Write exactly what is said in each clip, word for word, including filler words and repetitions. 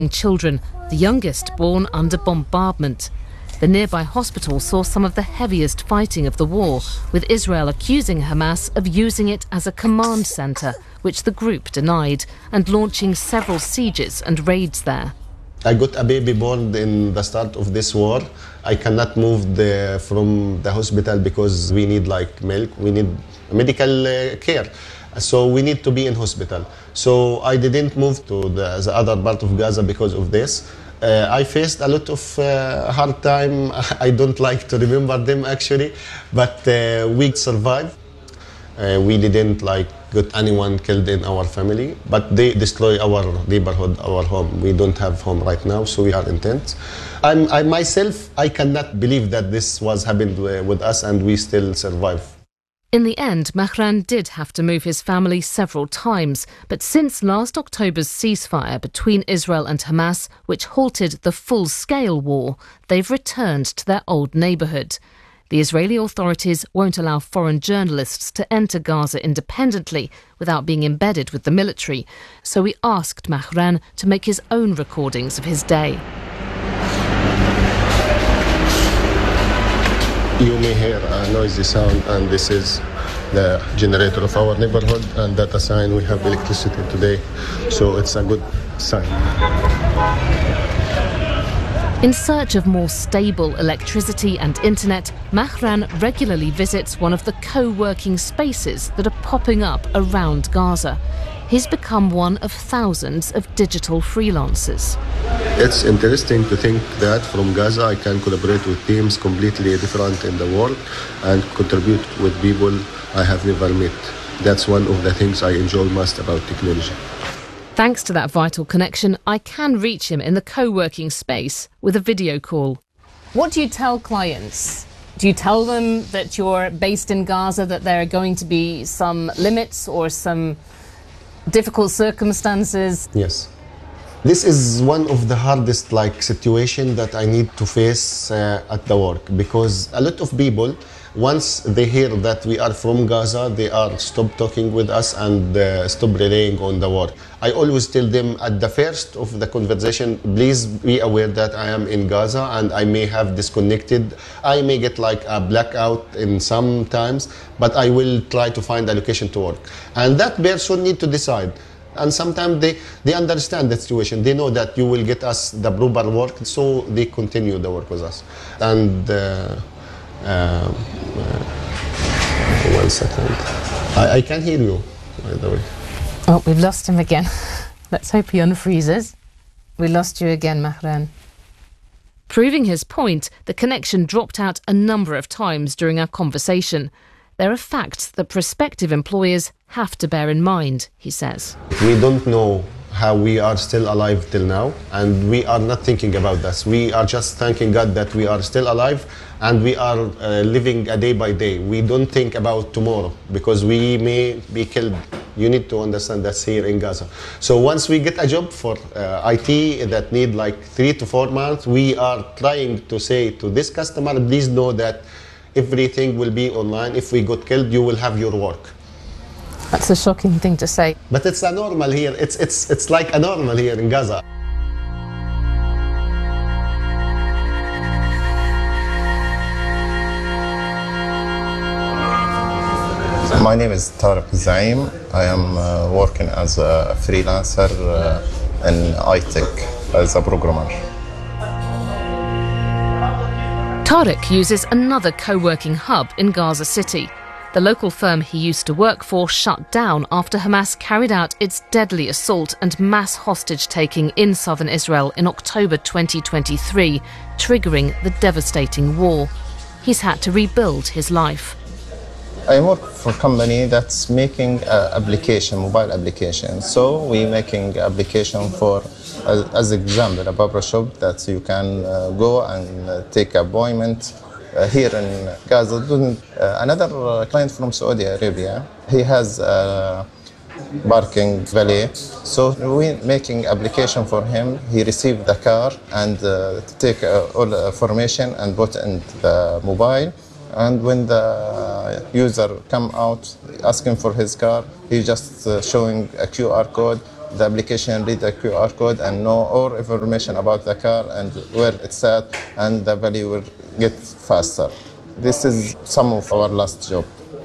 children, the youngest born under bombardment. The nearby hospital saw some of the heaviest fighting of the war, with Israel accusing Hamas of using it as a command centre, which the group denied, and launching several sieges and raids there. I got a baby born in the start of this war. I cannot move the, from the hospital because we need like milk, we need medical uh, care. So we need to be in hospital. So I didn't move to the, the other part of Gaza because of this. Uh, I faced a lot of uh, hard time. I don't like to remember them actually, but uh, we survived. Uh, we didn't like got anyone killed in our family, but they destroy our neighborhood, our home. We don't have home right now, so we are in tents. I'm, I myself, I cannot believe that this was happened with us and we still survive. In the end, Mahran did have to move his family several times, but since last October's ceasefire between Israel and Hamas, which halted the full-scale war, they've returned to their old neighbourhood. The Israeli authorities won't allow foreign journalists to enter Gaza independently without being embedded with the military, so we asked Mahran to make his own recordings of his day. You may hear a noisy sound, and this is the generator of our neighborhood, and that's a sign we have electricity today, so it's a good sign. In search of more stable electricity and internet, Mahran regularly visits one of the co-working spaces that are popping up around Gaza. He's become one of thousands of digital freelancers. It's interesting to think that from Gaza I can collaborate with teams completely different in the world and contribute with people I have never met. That's one of the things I enjoy most about technology. Thanks to that vital connection, I can reach him in the co-working space with a video call. What do you tell clients? Do you tell them that you're based in Gaza, that there are going to be some limits or some difficult circumstances? Yes. This is one of the hardest like situation that I need to face uh, at the work, because a lot of people, once they hear that we are from Gaza, they are stop talking with us and uh, stop relying on the war. I always tell them at the first of the conversation, please be aware that I am in Gaza and I may have disconnected. I may get like a blackout in some times, but I will try to find a location to work. And that person need to decide. And sometimes they, they understand the situation. They know that you will get us the proper work, so they continue the work with us. And uh, uh, uh, one second. I, I can hear you, by the way. Oh, we've lost him again. Let's hope he unfreezes. We lost you again, Mahran. Proving his point, the connection dropped out a number of times during our conversation. There are facts that prospective employers have to bear in mind, he says. We don't know how we are still alive till now, and we are not thinking about this. We are just thanking God that we are still alive and we are uh, living a day by day. We don't think about tomorrow because we may be killed. You need to understand that's here in Gaza. So once we get a job for uh, I T that need like three to four months, we are trying to say to this customer, please know that everything will be online. If we got killed, you will have your work. That's a shocking thing to say. But it's a normal here. It's, it's, it's like a normal here in Gaza. My name is Tariq Zaim. I am uh, working as a freelancer uh, in iTech as a programmer. Tariq uses another co-working hub in Gaza City. The local firm he used to work for shut down after Hamas carried out its deadly assault and mass hostage-taking in southern Israel in October twenty twenty-three, triggering the devastating war. He's had to rebuild his life. I work for a company that's making uh, application, mobile application. So we're making application for, as, as example, a barber shop that you can uh, go and uh, take appointment uh, here in Gaza. Uh, another uh, client from Saudi Arabia, he has a parking valet. So we're making application for him. He received the car and uh, take uh, all the information and put in the mobile. And when the user come out asking for his car, he just uh, showing a Q R code the application, read the Q R code and know all information about the car and where it's at, and the value will get faster. This is some of our last job.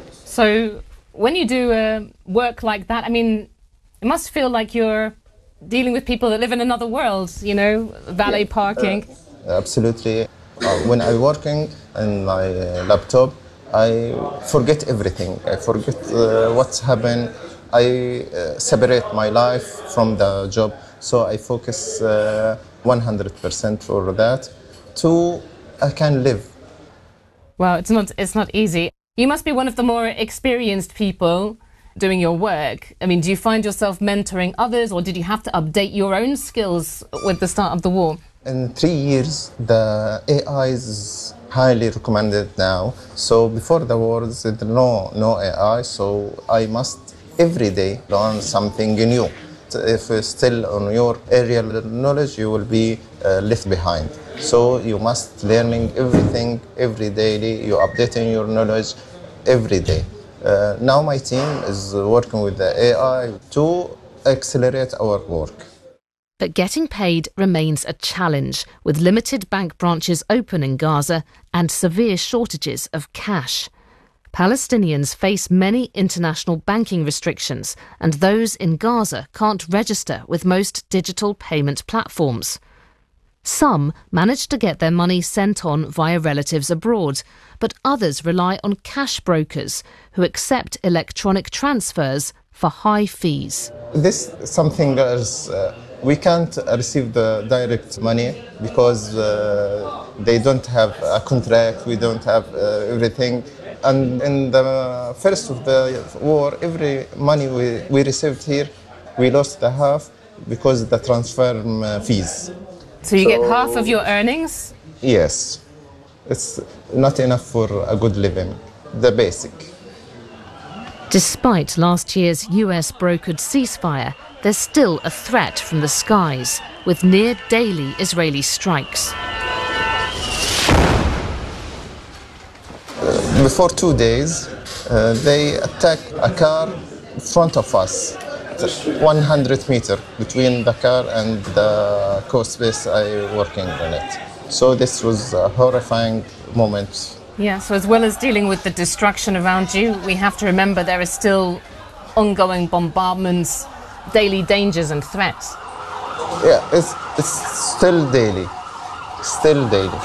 So when you do uh, work like that, I mean, it must feel like you're dealing with people that live in another world, you know, valet yeah. parking. Uh, absolutely. Uh, when I'm working in my uh, laptop, I forget everything. I forget uh, what's happened. I uh, separate my life from the job, so I focus uh, one hundred percent for that. Two, I can live. Well, it's not, it's not easy. You must be one of the more experienced people doing your work. I mean, do you find yourself mentoring others, or did you have to update your own skills with the start of the war? In three years, the A I is highly recommended now. So before the war, there's no, no A I, so I must every day learn something new. If you're still on your area of knowledge, you will be uh, left behind. So you must learning everything every day. You're updating your knowledge every day. Uh, now my team is working with the A I to accelerate our work. But getting paid remains a challenge, with limited bank branches open in Gaza and severe shortages of cash. Palestinians face many international banking restrictions, and those in Gaza can't register with most digital payment platforms. Some manage to get their money sent on via relatives abroad, but others rely on cash brokers who accept electronic transfers for high fees. This is something else. Uh, we can't receive the direct money because uh, they don't have a contract, we don't have uh, everything. And in the first of the war, every money we, we received here, we lost the half because of the transfer fees. So you so, get half of your earnings? Yes. It's not enough for a good living, the basic. Despite last year's U S-brokered ceasefire, there's still a threat from the skies, with near-daily Israeli strikes. Uh, before two days, uh, they attacked a car in front of us, one hundred meters between the car and the coast space I working on it. So this was a horrifying moment. Yeah, so as well as dealing with the destruction around you, we have to remember there are still ongoing bombardments, daily dangers and threats. Yeah, it's, it's still daily, still daily.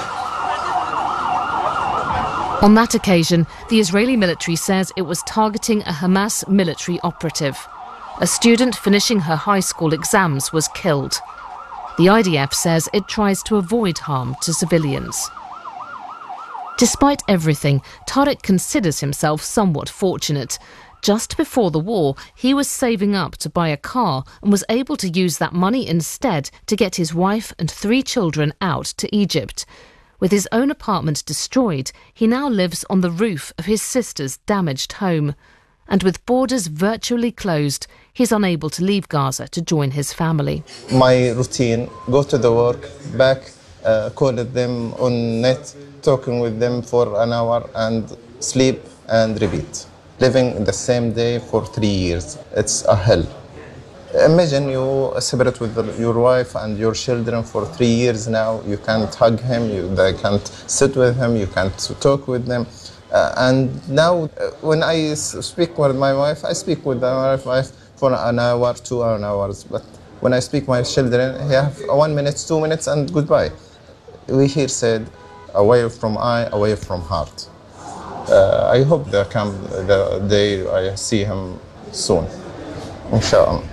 On that occasion, the Israeli military says it was targeting a Hamas military operative. A student finishing her high school exams was killed. The I D F says it tries to avoid harm to civilians. Despite everything, Tariq considers himself somewhat fortunate. Just before the war, he was saving up to buy a car and was able to use that money instead to get his wife and three children out to Egypt. With his own apartment destroyed, he now lives on the roof of his sister's damaged home. And with borders virtually closed, he's unable to leave Gaza to join his family. My routine, go to the work, back, uh, call them on net, talking with them for an hour and sleep and repeat. Living in the same day for three years. It's a hell. Imagine you separate with your wife and your children for three years now. You can't hug him, you, they can't sit with him, you can't talk with them. Uh, and now, uh, when I speak with my wife, I speak with my wife for an hour, two hours. But when I speak with my children, I have one minute, two minutes, and goodbye. We here said, away from eye, away from heart. Uh, I hope there come the day I see him soon, inshallah.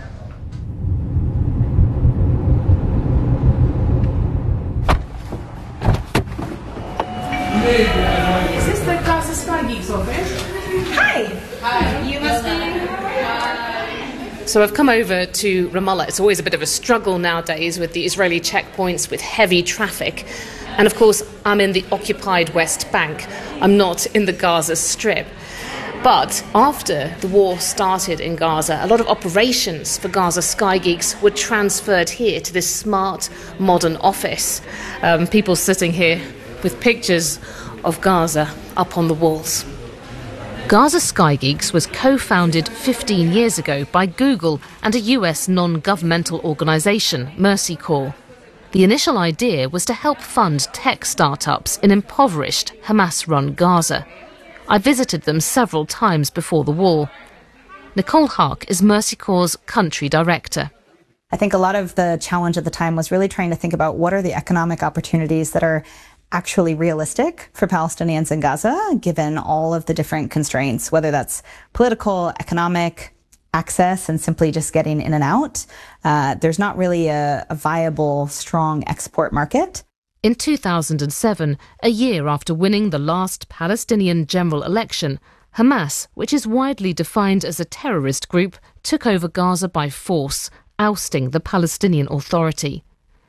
Is this the Gaza Sky Geeks office? Hi! Hi! You must be... So I've come over to Ramallah. It's always a bit of a struggle nowadays with the Israeli checkpoints, with heavy traffic. And of course, I'm in the occupied West Bank. I'm not in the Gaza Strip. But after the war started in Gaza, a lot of operations for Gaza Sky Geeks were transferred here to this smart, modern office. Um, people sitting here with pictures of Gaza up on the walls. Gaza Sky Geeks was co-founded fifteen years ago by Google and a U S non-governmental organisation, Mercy Corps. The initial idea was to help fund tech startups in impoverished Hamas-run Gaza. I visited them several times before the war. Nicole Hark is Mercy Corps' country director. I think a lot of the challenge at the time was really trying to think about what are the economic opportunities that are actually realistic for Palestinians in Gaza, given all of the different constraints, whether that's political, economic, access, and simply just getting in and out. Uh, there's not really a, a viable, strong export market. In two thousand seven, a year after winning the last Palestinian general election, Hamas, which is widely defined as a terrorist group, took over Gaza by force, ousting the Palestinian Authority.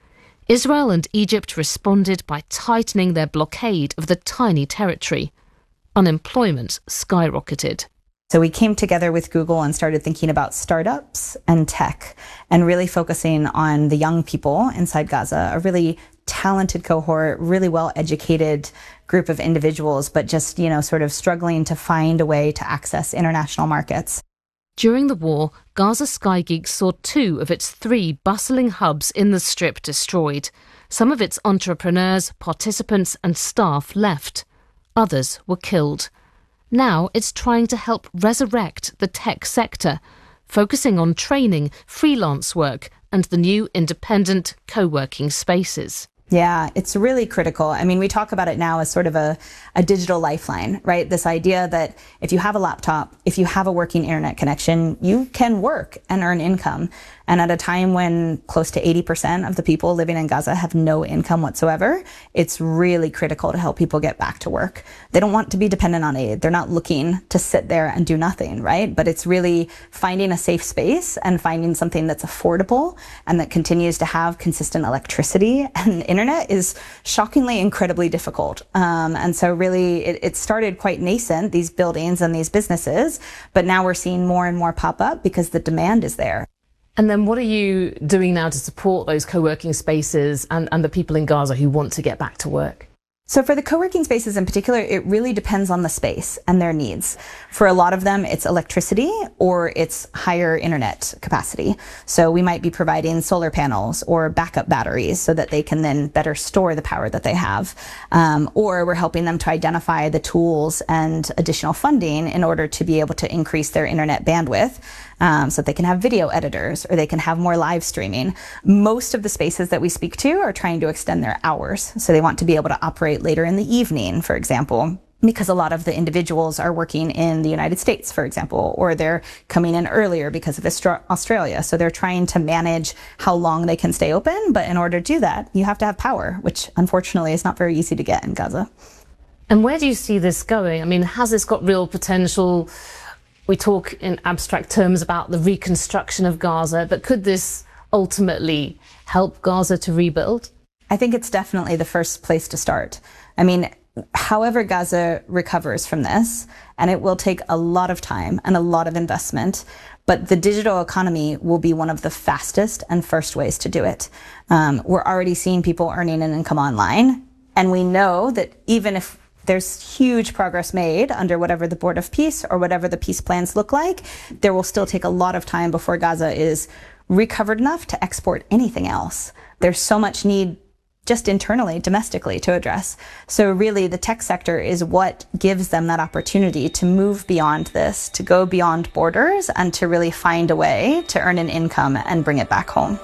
Israel and Egypt responded by tightening their blockade of the tiny territory. Unemployment skyrocketed. So we came together with Google and started thinking about startups and tech and really focusing on the young people inside Gaza, a really talented cohort, really well-educated group of individuals, but just, you know, sort of struggling to find a way to access international markets. During the war, Gaza Sky Geeks saw two of its three bustling hubs in the Strip destroyed. Some of its entrepreneurs, participants and staff left. Others were killed. Now it's trying to help resurrect the tech sector, focusing on training, freelance work and the new independent co-working spaces. Yeah, it's really critical. I mean, we talk about it now as sort of a, a digital lifeline, right? This idea that if you have a laptop, if you have a working internet connection, you can work and earn income. And at a time when close to eighty percent of the people living in Gaza have no income whatsoever, it's really critical to help people get back to work. They don't want to be dependent on aid. They're not looking to sit there and do nothing, right? But it's really finding a safe space and finding something that's affordable and that continues to have consistent electricity and internet is shockingly incredibly difficult. Um, and so really it, it started quite nascent, these buildings and these businesses, but now we're seeing more and more pop up because the demand is there. And then what are you doing now to support those co-working spaces and, and the people in Gaza who want to get back to work? So for the co-working spaces in particular, it really depends on the space and their needs. For a lot of them, it's electricity or it's higher internet capacity. So we might be providing solar panels or backup batteries so that they can then better store the power that they have. Um, or we're helping them to identify the tools and additional funding in order to be able to increase their internet bandwidth. Um, so that they can have video editors or they can have more live streaming. Most of the spaces that we speak to are trying to extend their hours. So they want to be able to operate later in the evening, for example, because a lot of the individuals are working in the United States, for example, or they're coming in earlier because of Australia. So they're trying to manage how long they can stay open. But in order to do that, you have to have power, which unfortunately is not very easy to get in Gaza. And where do you see this going? I mean, has this got real potential? We talk in abstract terms about the reconstruction of Gaza, but could this ultimately help Gaza to rebuild? I think it's definitely the first place to start. I mean, however Gaza recovers from this, and it will take a lot of time and a lot of investment, but the digital economy will be one of the fastest and first ways to do it. Um, we're already seeing people earning an income online, and we know that even if there's huge progress made under whatever the Board of Peace or whatever the peace plans look like, there will still take a lot of time before Gaza is recovered enough to export anything else. There's so much need just internally, domestically, to address. So really the tech sector is what gives them that opportunity to move beyond this, to go beyond borders and to really find a way to earn an income and bring it back home.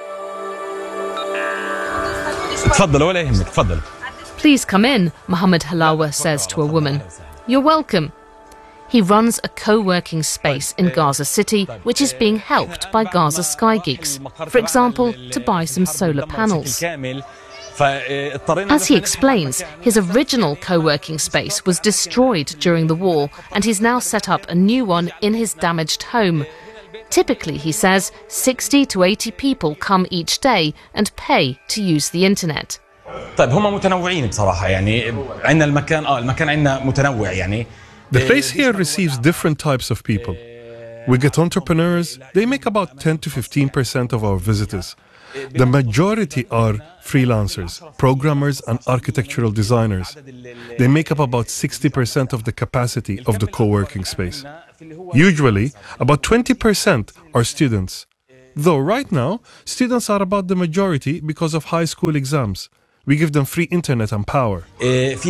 Please come in, Mohammed Halawa says to a woman. You're welcome. He runs a co-working space in Gaza City, which is being helped by Gaza Sky Geeks, for example, to buy some solar panels. As he explains, his original co-working space was destroyed during the war, and he's now set up a new one in his damaged home. Typically, he says, sixty to eighty people come each day and pay to use the internet. طيب هم متنوعين بصراحة يعني عندنا المكان آه المكان عندنا متنوع يعني. The place here receives different types of people. We get entrepreneurs. They make about ten to fifteen percent of our visitors. the majority are freelancers, programmers and architectural designers. They make up about sixty percent of the capacity of the co-working space. Usually, about twenty percent are students. Though right now, students are about the majority because of high school exams. We give them free internet and power. There's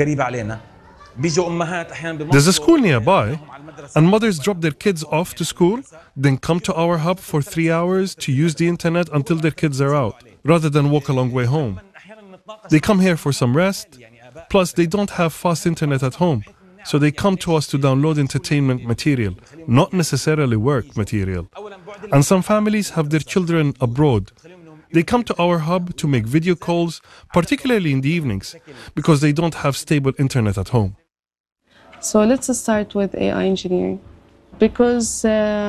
a school nearby, and mothers drop their kids off to school, then come to our hub for three hours to use the internet until their kids are out, rather than walk a long way home. They come here for some rest, plus they don't have fast internet at home, so they come to us to download entertainment material, not necessarily work material. And some families have their children abroad. They come to our hub to make video calls, particularly in the evenings, because they don't have stable internet at home. So let's start with A I engineering, because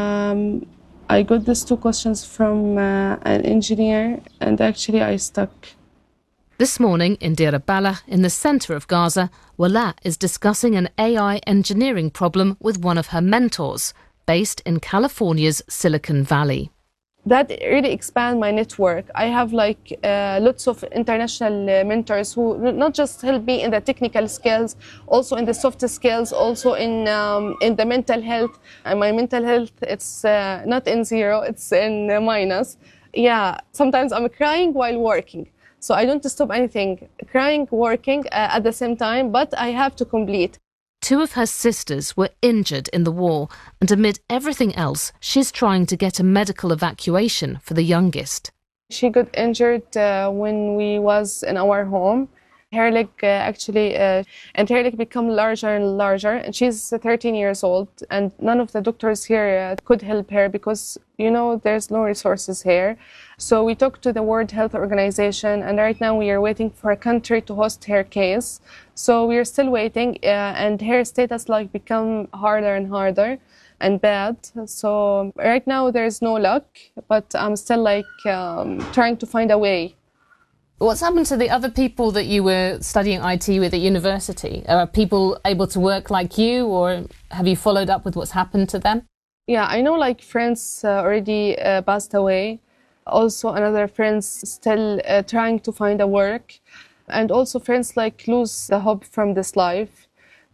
um, I got these two questions from uh, an engineer, and actually I stuck. This morning in Deir al-Balah, in the centre of Gaza, Wala is discussing an A I engineering problem with one of her mentors, based in California's Silicon Valley. That really expand my network. I have like uh, lots of international uh, mentors who not just help me in the technical skills, also in the soft skills, also in um, in the mental health. And my mental health, it's uh, not in zero, it's in uh, minus. Yeah, sometimes I'm crying while working. So I don't stop anything, crying, working uh, at the same time, but I have to complete. Two of her sisters were injured in the war, and amid everything else, she's trying to get a medical evacuation for the youngest. She got injured uh, when we was in our home. Her leg uh, actually, uh, and her leg become larger and larger, and she's thirteen years old, and none of the doctors here uh, could help her because, you know, there's no resources here. So we talked to the World Health Organization, and right now we are waiting for a country to host her case. So we are still waiting, uh, and her status like become harder and harder and bad. So right now there's no luck, but I'm still like um, trying to find a way. What's happened to the other people that you were studying I T with at university? Are people able to work like you, or have you followed up with what's happened to them? Yeah, I know like friends uh, already uh, passed away. Also another friends still uh, trying to find a work. And also friends like lose the hope from this life.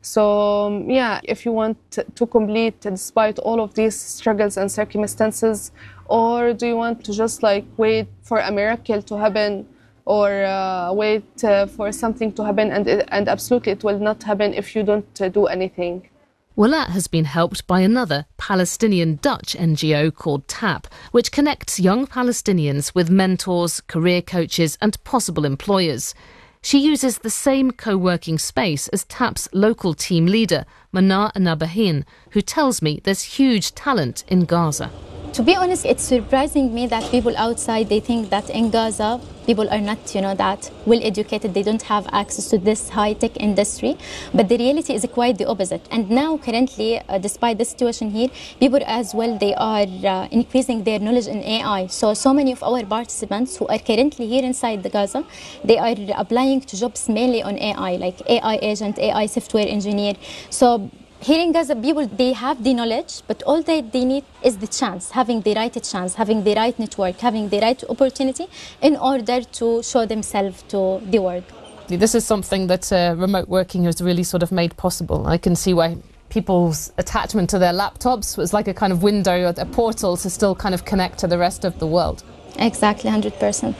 So um, yeah, if you want to complete despite all of these struggles and circumstances, or do you want to just like wait for a miracle to happen, or uh, wait uh, for something to happen, and, and absolutely it will not happen if you don't uh, do anything. Wala has been helped by another Palestinian-Dutch N G O called TAP, which connects young Palestinians with mentors, career coaches and possible employers. She uses the same co-working space as TAP's local team leader, Manar Nabahin, who tells me there's huge talent in Gaza. To be honest, it's surprising me that people outside, they think that in Gaza, people are not, you know, that well educated. They don't have access to this high-tech industry. But the reality is quite the opposite. And now, currently, uh, despite the situation here, people as well, they are uh, increasing their knowledge in A I. So, so many of our participants who are currently here inside the Gaza, they are applying to jobs mainly on A I, like A I agent, A I software engineer. So, here in Gaza, people, they have the knowledge, but all they, they need is the chance, having the right chance, having the right network, having the right opportunity in order to show themselves to the world. This is something that uh, remote working has really sort of made possible. I can see why people's attachment to their laptops was like a kind of window, a portal to still kind of connect to the rest of the world. Exactly, one hundred percent.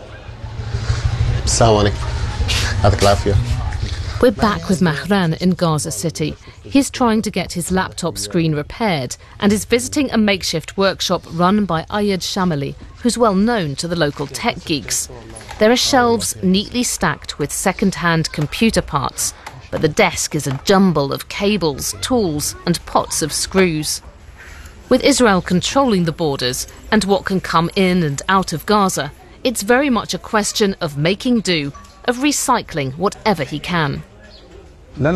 Assalamu alaikum. Yatik al-afia. We're back with Mahran in Gaza City. He's trying to get his laptop screen repaired and is visiting a makeshift workshop run by Ayad Shamali, who's well known to the local tech geeks. There are shelves neatly stacked with second-hand computer parts, but the desk is a jumble of cables, tools and pots of screws. With Israel controlling the borders and what can come in and out of Gaza, it's very much a question of making do, of recycling whatever he can. Now,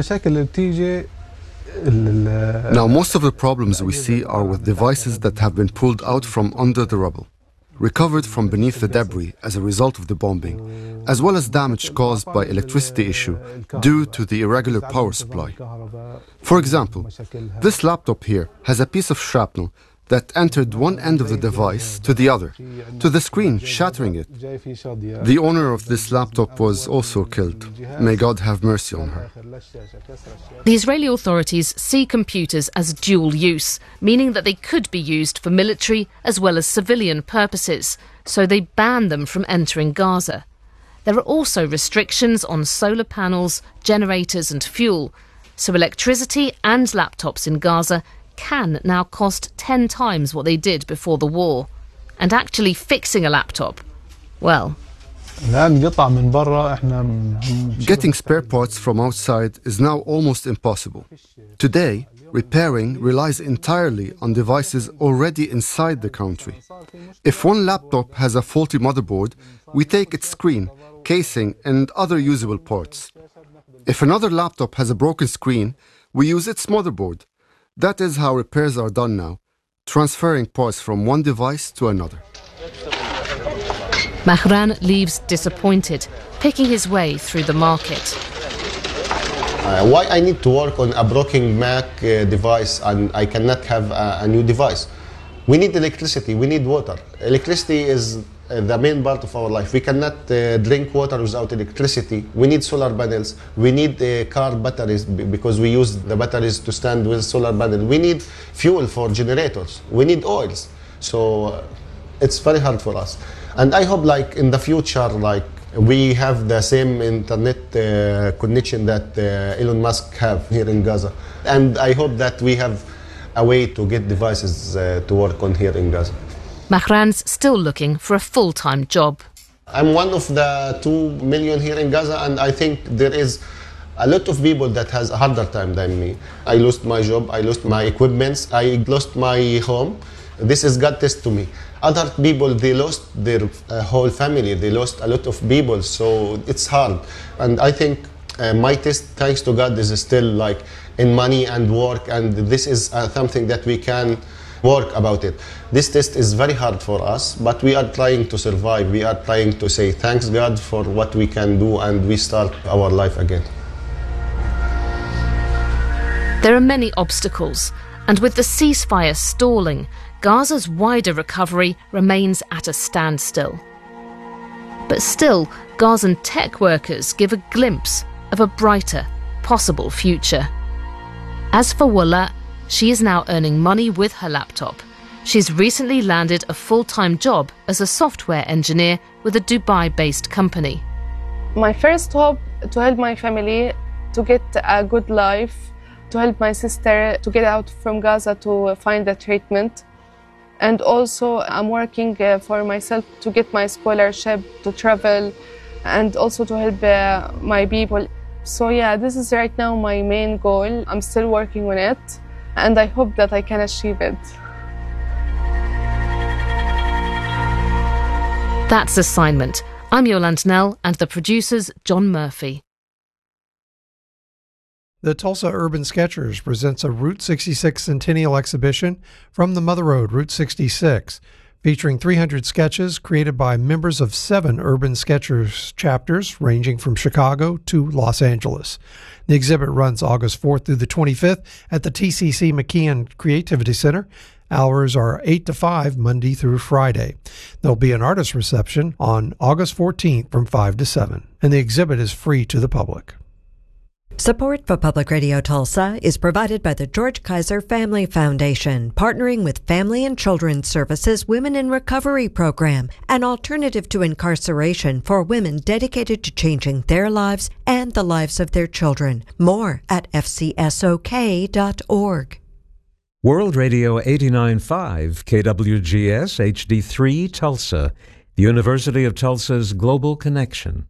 most of the problems we see are with devices that have been pulled out from under the rubble, recovered from beneath the debris as a result of the bombing, as well as damage caused by electricity issue due to the irregular power supply. For example, this laptop here has a piece of shrapnel that entered one end of the device to the other, to the screen, shattering it. The owner of this laptop was also killed. May God have mercy on her. The Israeli authorities see computers as dual use, meaning that they could be used for military as well as civilian purposes, so they ban them from entering Gaza. There are also restrictions on solar panels, generators and fuel, so electricity and laptops in Gaza can now cost ten times what they did before the war. And actually fixing a laptop, well... Getting spare parts from outside is now almost impossible. Today, repairing relies entirely on devices already inside the country. If one laptop has a faulty motherboard, we take its screen, casing and other usable parts. If another laptop has a broken screen, we use its motherboard. That is how repairs are done now, transferring parts from one device to another. Mahran leaves disappointed, picking his way through the market. Uh, why I need to work on a broken Mac uh, device and I cannot have a, a new device? We need electricity, we need water. Electricity is uh, the main part of our life. We cannot uh, drink water without electricity. We need solar panels. We need uh, car batteries b- because we use the batteries to stand with solar panel. We need fuel for generators. We need oils. So uh, it's very hard for us. And I hope like in the future, like we have the same internet uh, connection that uh, Elon Musk have here in Gaza. And I hope that we have a way to get devices uh, to work on here in Gaza. Mahran's still looking for a full-time job. I'm one of the two million here in Gaza, and I think there is a lot of people that has a harder time than me. I lost my job, I lost my equipments, I lost my home. This is God test to me. Other people, they lost their uh, whole family, they lost a lot of people, so it's hard. And I think uh, my test, thanks to God, is still like in money and work, and this is uh, something that we can work about it. This test is very hard for us, but we are trying to survive. We are trying to say thanks God for what we can do, and we start our life again. There are many obstacles, and with the ceasefire stalling, Gaza's wider recovery remains at a standstill. But still, Gazan tech workers give a glimpse of a brighter, possible future. As for Wala, she is now earning money with her laptop. She's recently landed a full-time job as a software engineer with a Dubai-based company. My first hope to help my family to get a good life, to help my sister to get out from Gaza to find a treatment. And also I'm working uh, for myself to get my scholarship to travel and also to help uh, my people. So yeah, this is right now my main goal. I'm still working on it and I hope that I can achieve it. That's Assignment. I'm Yolande Knell and the producer's John Murphy. The Tulsa Urban Sketchers presents a Route sixty-six Centennial exhibition from the Mother Road, Route sixty-six, featuring three hundred sketches created by members of seven Urban Sketchers chapters ranging from Chicago to Los Angeles. The exhibit runs August fourth through the twenty-fifth at the T C C McKeon Creativity Center. Hours are eight to five, Monday through Friday. There'll be an artist reception on August fourteenth from five to seven, and the exhibit is free to the public. Support for Public Radio Tulsa is provided by the George Kaiser Family Foundation, partnering with Family and Children's Services Women in Recovery Program, an alternative to incarceration for women dedicated to changing their lives and the lives of their children. More at f c s o k dot org. World Radio eighty-nine point five, K W G S H D three Tulsa, the University of Tulsa's Global Connection.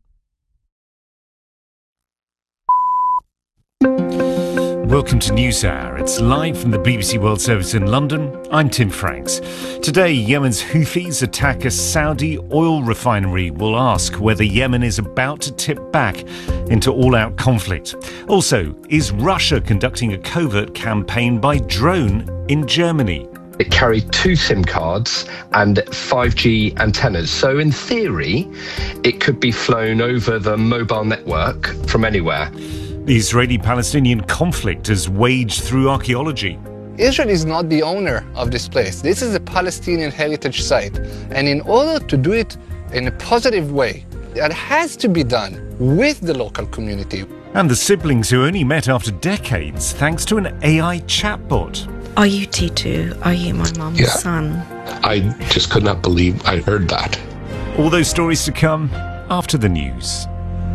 Welcome to NewsHour. It's live from the B B C World Service in London. I'm Tim Franks. Today, Yemen's Houthis attack a Saudi oil refinery. We'll ask whether Yemen is about to tip back into all-out conflict. Also, is Russia conducting a covert campaign by drone in Germany? It carried two SIM cards and five G antennas. So in theory, it could be flown over the mobile network from anywhere. The Israeli-Palestinian conflict has waged through archaeology. Israel is not the owner of this place. This is a Palestinian heritage site. And in order to do it in a positive way, it has to be done with the local community. And the siblings who only met after decades thanks to an A I chatbot. Are you Titu? Are you my mum's Yeah. son? I just could not believe I heard that. All those stories to come after the news.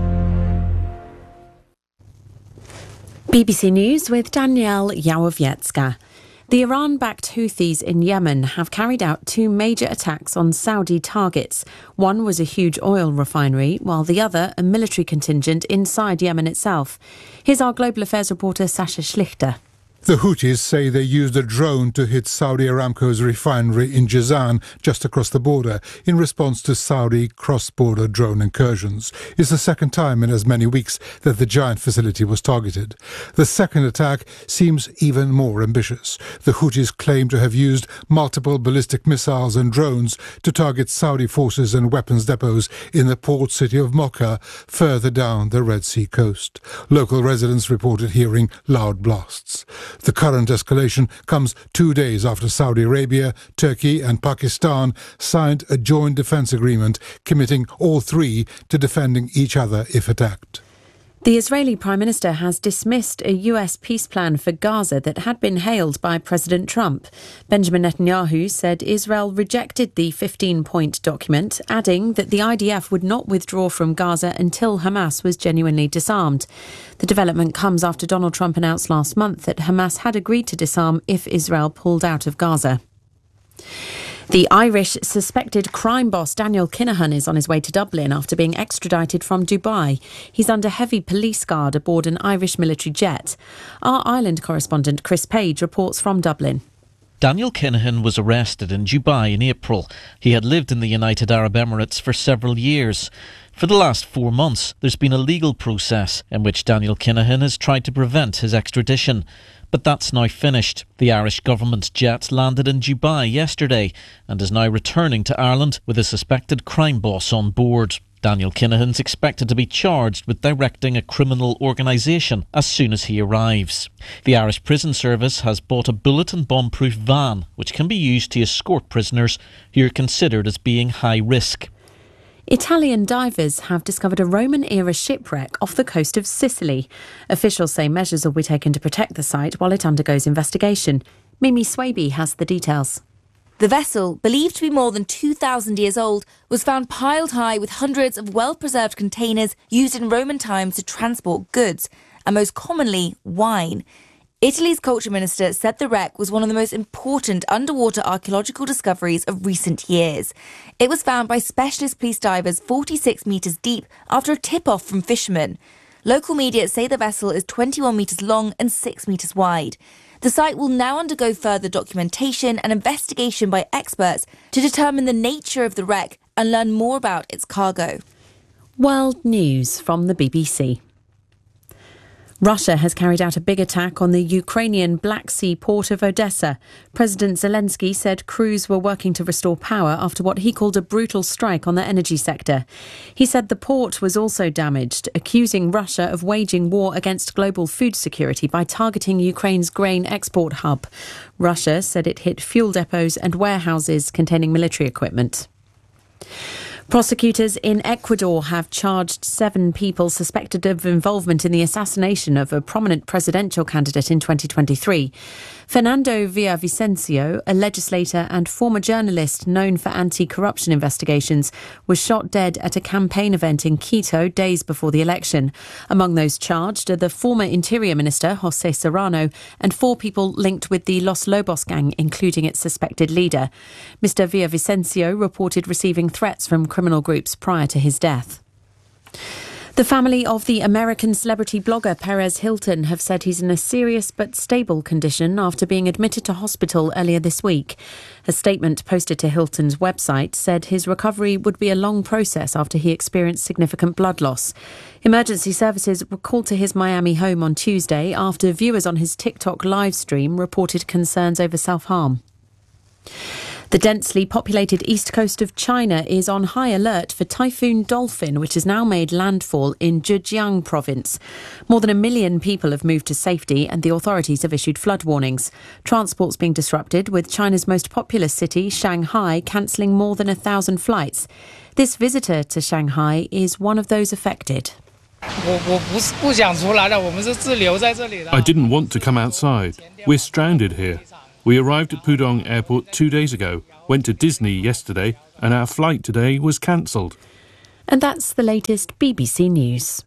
B B C News with Danielle Yawowiecka. The Iran-backed Houthis in Yemen have carried out two major attacks on Saudi targets. One was a huge oil refinery, while the other a military contingent inside Yemen itself. Here's our Global Affairs reporter Sasha Schlichter. The Houthis say they used a drone to hit Saudi Aramco's refinery in Jazan, just across the border, in response to Saudi cross-border drone incursions. It's the second time in as many weeks that the giant facility was targeted. The second attack seems even more ambitious. The Houthis claim to have used multiple ballistic missiles and drones to target Saudi forces and weapons depots in the port city of Mocha, further down the Red Sea coast. Local residents reported hearing loud blasts. The current escalation comes two days after Saudi Arabia, Turkey and Pakistan signed a joint defence agreement committing all three to defending each other if attacked. The Israeli Prime Minister has dismissed a U S peace plan for Gaza that had been hailed by President Trump. Benjamin Netanyahu said Israel rejected the fifteen-point document, adding that the I D F would not withdraw from Gaza until Hamas was genuinely disarmed. The development comes after Donald Trump announced last month that Hamas had agreed to disarm if Israel pulled out of Gaza. The Irish suspected crime boss Daniel Kinahan is on his way to Dublin after being extradited from Dubai. He's under heavy police guard aboard an Irish military jet. Our Ireland correspondent Chris Page reports from Dublin. Daniel Kinahan was arrested in Dubai in April. He had lived in the United Arab Emirates for several years. For the last four months, there's been a legal process in which Daniel Kinahan has tried to prevent his extradition. But that's now finished. The Irish government jet landed in Dubai yesterday and is now returning to Ireland with a suspected crime boss on board. Daniel Kinahan's expected to be charged with directing a criminal organisation as soon as he arrives. The Irish Prison Service has bought a bullet and bomb-proof van which can be used to escort prisoners who are considered as being high risk. Italian divers have discovered a Roman-era shipwreck off the coast of Sicily. Officials say measures will be taken to protect the site while it undergoes investigation. Mimi Swaby has the details. The vessel, believed to be more than two thousand years old, was found piled high with hundreds of well-preserved containers used in Roman times to transport goods, and most commonly, wine. Italy's culture minister said the wreck was one of the most important underwater archaeological discoveries of recent years. It was found by specialist police divers forty-six metres deep after a tip-off from fishermen. Local media say the vessel is twenty-one metres long and six metres wide. The site will now undergo further documentation and investigation by experts to determine the nature of the wreck and learn more about its cargo. World News from the B B C. Russia has carried out a big attack on the Ukrainian Black Sea port of Odessa. President Zelensky said crews were working to restore power after what he called a brutal strike on the energy sector. He said the port was also damaged, accusing Russia of waging war against global food security by targeting Ukraine's grain export hub. Russia said it hit fuel depots and warehouses containing military equipment. Prosecutors in Ecuador have charged seven people suspected of involvement in the assassination of a prominent presidential candidate in twenty twenty-three. Fernando Villavicencio, a legislator and former journalist known for anti-corruption investigations, was shot dead at a campaign event in Quito days before the election. Among those charged are the former Interior Minister, José Serrano, and four people linked with the Los Lobos gang, including its suspected leader. Mister Villavicencio reported receiving threats from criminal groups prior to his death. The family of the American celebrity blogger Perez Hilton have said he's in a serious but stable condition after being admitted to hospital earlier this week. A statement posted to Hilton's website said his recovery would be a long process after he experienced significant blood loss. Emergency services were called to his Miami home on Tuesday after viewers on his TikTok live stream reported concerns over self-harm. The densely populated east coast of China is on high alert for Typhoon Dolphin, which has now made landfall in Zhejiang province. More than a million people have moved to safety and the authorities have issued flood warnings. Transport's being disrupted, with China's most populous city, Shanghai, cancelling more than a thousand flights. This visitor to Shanghai is one of those affected. I didn't want to come outside. We're stranded here. We arrived at Pudong Airport two days ago, went to Disney yesterday, and our flight today was cancelled. And that's the latest B B C News.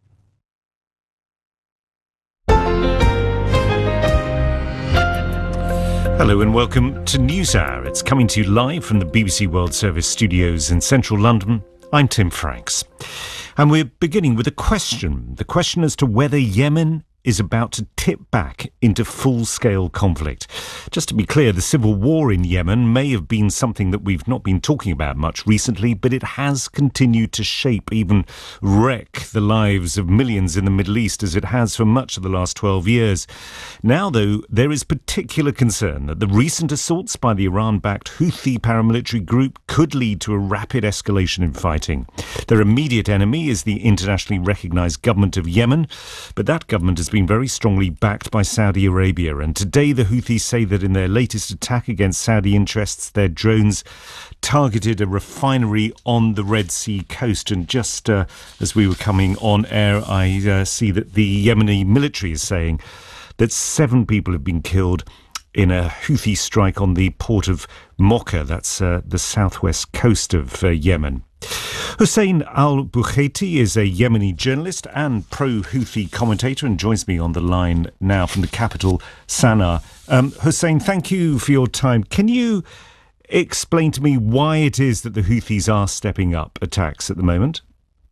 Hello and welcome to NewsHour. It's coming to you live from the B B C World Service studios in central London. I'm Tim Franks. And we're beginning with a question. The question as to whether Yemen is about to tip back into full-scale conflict. Just to be clear, the civil war in Yemen may have been something that we've not been talking about much recently, but it has continued to shape, even wreck the lives of millions in the Middle East, as it has for much of the last twelve years. Now, though, there is particular concern that the recent assaults by the Iran-backed Houthi paramilitary group could lead to a rapid escalation in fighting. Their immediate enemy is the internationally recognised government of Yemen, but that government has been very strongly backed by Saudi Arabia, and today the Houthis say that in their latest attack against Saudi interests, their drones targeted a refinery on the Red Sea coast. And just uh, as we were coming on air, I uh, see that the Yemeni military is saying that seven people have been killed in a Houthi strike on the port of Mocha, that's uh, the southwest coast of uh, Yemen. Hussein al-Bukhaiti is a Yemeni journalist and pro-Houthi commentator and joins me on the line now from the capital, Sana'a. Um, Hussein, thank you for your time. Can you explain to me why it is that the Houthis are stepping up attacks at the moment?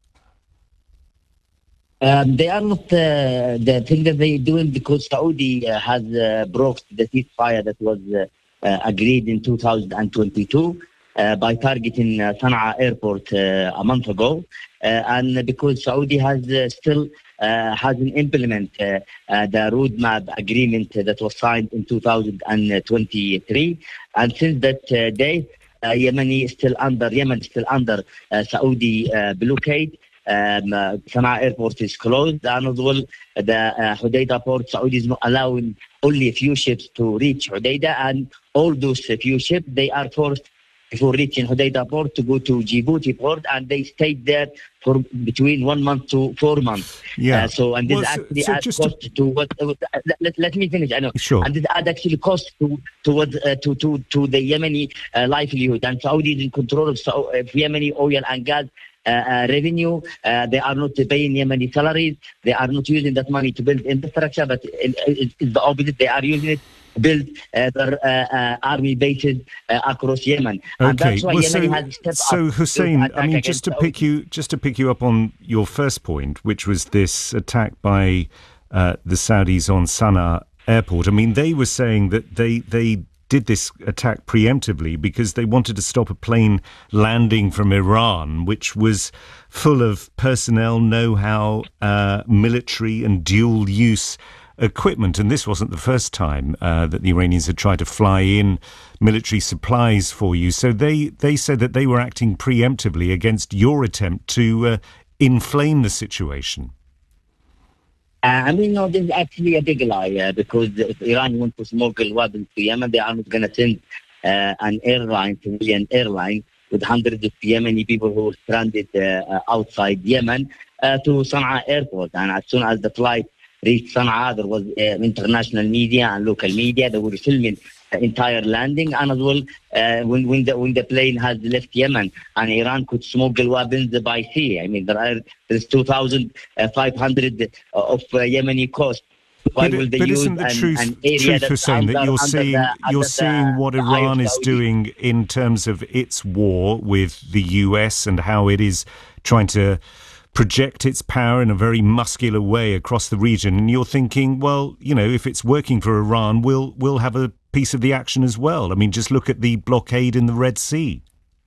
Um, they are not uh, the thing that they're doing because Saudi uh, has uh, broke the ceasefire that was uh, uh, agreed in two thousand twenty-two. Uh, by targeting uh, Sana'a airport uh, a month ago, uh, and because Saudi has uh, still uh, hasn't implemented uh, uh, the roadmap agreement uh, that was signed in two thousand twenty-three, and since that uh, day, uh, Yemeni is still under Yemen is still under uh, Saudi uh, blockade. Um, uh, Sana'a airport is closed, and as well the uh, Hodeidah port, Saudi is not allowing only a few ships to reach Hodeidah, and all those few ships they are forced before reaching Hodeidah port to go to Djibouti port, and they stayed there for between one month to four months. Yeah. Uh, so and this well, actually so, so adds cost to, to what? Uh, let, let me finish. I know. Sure. And this add actually cost to to what uh, to to to the Yemeni uh, livelihood. And Saudi is in control of, so, of Yemeni oil and gas. Uh, uh, revenue, uh, they are not paying Yemeni salaries, they are not using that money to build infrastructure, but it, it, it's the opposite, they are using it to build uh, their uh, uh, army bases uh, across Yemen. Okay. And that's why well, Yemen so, has stepped so up. Hussein, to I mean, just to pick you, just to pick you up on your first point, which was this attack by uh, the Saudis on Sana'a airport. I mean, they were saying that they they. did this attack preemptively because they wanted to stop a plane landing from Iran, which was full of personnel, know-how, uh, military and dual-use equipment. And this wasn't the first time uh, that the Iranians had tried to fly in military supplies for you. So they, they said that they were acting preemptively against your attempt to uh, inflame the situation. Uh, I mean, no, this is actually a big lie uh, because if Iran wants to smuggle weapons to Yemen, they are not going to send uh, an airline, civilian airline, with hundreds of Yemeni people who are stranded uh, outside Yemen uh, to Sana'a airport. And as soon as the flight reached Sana'a, there was uh, international media and local media that were filming the entire landing, and as well uh, when when the when the plane has left Yemen, and Iran could smuggle weapons by sea. I mean, there are there's two thousand five hundred of uh, Yemeni coast. Why but will they but use isn't the an, truth, an area truth that's Hussein, under, that you're under seeing the, you're the, seeing what the Iran is Saudi. doing in terms of its war with the U S and how it is trying to project its power in a very muscular way across the region, and you're thinking, well, you know, if it's working for Iran, we'll we'll have a piece of the action as well. I mean, just look at the blockade in the Red Sea.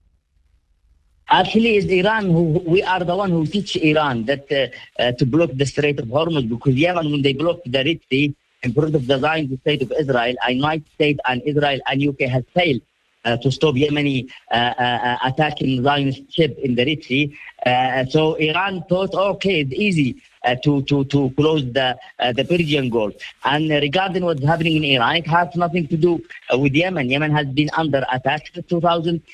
Actually, it's Iran who we are the one who teach Iran that uh, uh, to block the Strait of Hormuz, because Yemen, when they blocked the Red Sea in front of the Zionist state of Israel, and United States and Israel and U K has failed uh, to stop Yemeni uh, uh, attacking Zionist ship in the Red Sea. Uh, so Iran thought, okay, it's easy uh, to, to, to close the uh, the Persian Gulf. And uh, regarding what's happening in Iran, it has nothing to do uh, with Yemen. Yemen has been under attack since two thousand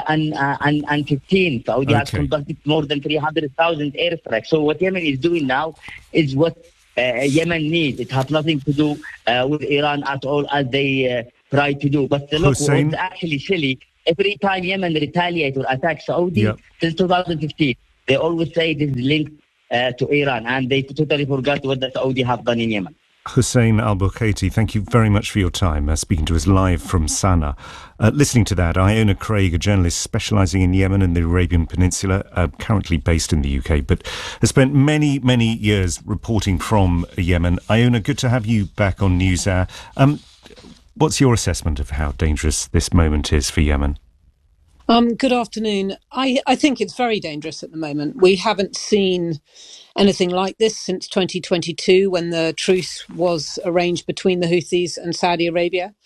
fifteen. Saudi okay. has conducted more than three hundred thousand airstrikes. So what Yemen is doing now is what uh, Yemen needs. It has nothing to do uh, with Iran at all, as they uh, try to do. But uh, look, Hussein. what's actually silly, every time Yemen retaliates or attacks Saudi yep. since two thousand fifteen, they always say this is linked uh, to Iran, and they totally forgot what the Saudi have done in Yemen. Hussein al-Bukhaiti, thank you very much for your time, uh, speaking to us live from Sana'a. Uh, listening to that, Iona Craig, a journalist specialising in Yemen and the Arabian Peninsula, uh, currently based in the U K, but has spent many, many years reporting from Yemen. Iona, good to have you back on NewsHour. Um, what's your assessment of how dangerous this moment is for Yemen? Um, good afternoon. I, I think it's very dangerous at the moment. We haven't seen anything like this since twenty twenty-two, when the truce was arranged between the Houthis and Saudi Arabia.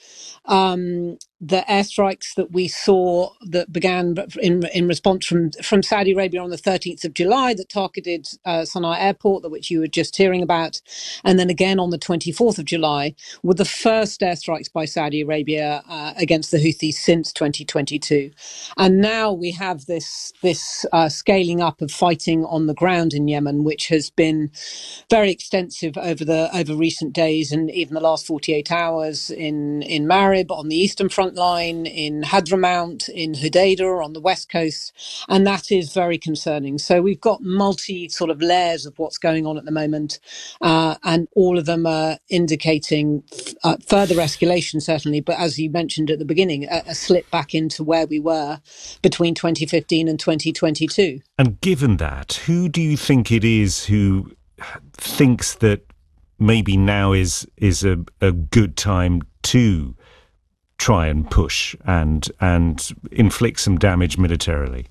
Um, the airstrikes that we saw that began in in response from from Saudi Arabia on the thirteenth of July that targeted uh, Sana'a airport, that which you were just hearing about, and then again on the twenty-fourth of July, were the first airstrikes by Saudi Arabia uh, against the Houthis since twenty twenty-two. And now we have this this uh, scaling up of fighting on the ground in Yemen, which has been very extensive over the over recent days and even the last forty-eight hours in in Marib on the eastern front line, in Hadramaut, in Hodeidah on the west coast, and that is very concerning. So we've got multi sort of layers of what's going on at the moment, uh, and all of them are indicating uh, further escalation, certainly, but as you mentioned at the beginning, a, a slip back into where we were between twenty fifteen and twenty twenty-two. And given that, who do you think it is who thinks that maybe now is is a, a good time to try and push and and inflict some damage militarily?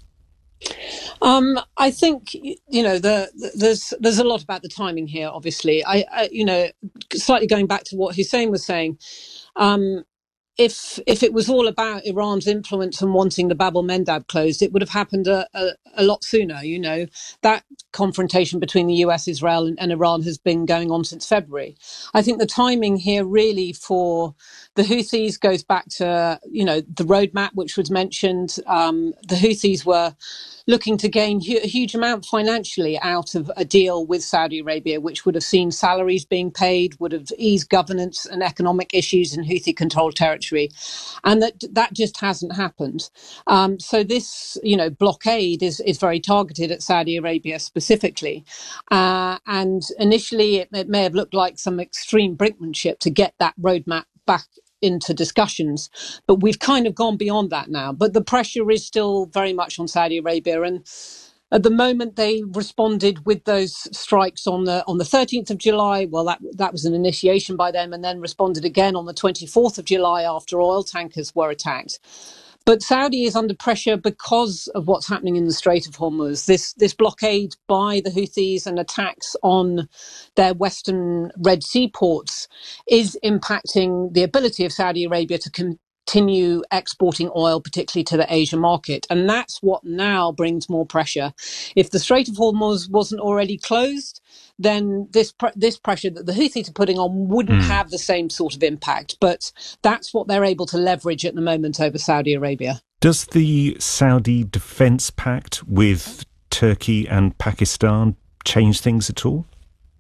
Um, I think, you know, the, the, there's there's a lot about the timing here, obviously. I, I you know, slightly going back to what Hussein was saying, um, if if it was all about Iran's influence and wanting the Bab el-Mandeb closed, it would have happened a, a, a lot sooner. You know, that confrontation between the U S, Israel and, and Iran has been going on since February. I think the timing here really for the Houthis goes back to, you know, the roadmap, which was mentioned. Um, the Houthis were looking to gain hu- a huge amount financially out of a deal with Saudi Arabia, which would have seen salaries being paid, would have eased governance and economic issues in Houthi-controlled territory. And that that just hasn't happened. Um, so this, you know, blockade is, is very targeted at Saudi Arabia specifically. Uh, and initially, it, it may have looked like some extreme brinkmanship to get that roadmap back into discussions, but we've kind of gone beyond that now. But the pressure is still very much on Saudi Arabia, and at the moment they responded with those strikes on the on the thirteenth of July. Well, that that was an initiation by them, and then responded again on the twenty-fourth of July after oil tankers were attacked. But Saudi is under pressure because of what's happening in the Strait of Hormuz. This this blockade by the Houthis and attacks on their western Red Sea ports is impacting the ability of Saudi Arabia to continue exporting oil, particularly to the Asia market. And that's what now brings more pressure. If the Strait of Hormuz wasn't already closed, then this pr- this pressure that the Houthis are putting on wouldn't mm. have the same sort of impact. But that's what they're able to leverage at the moment over Saudi Arabia. Does the Saudi Defence Pact with Turkey and Pakistan change things at all?